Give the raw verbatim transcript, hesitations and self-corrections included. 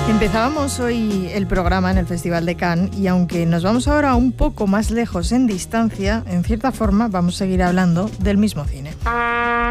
Empezábamos hoy el programa en el Festival de Cannes y aunque nos vamos ahora un poco más lejos en distancia, en cierta forma vamos a seguir hablando del mismo cine.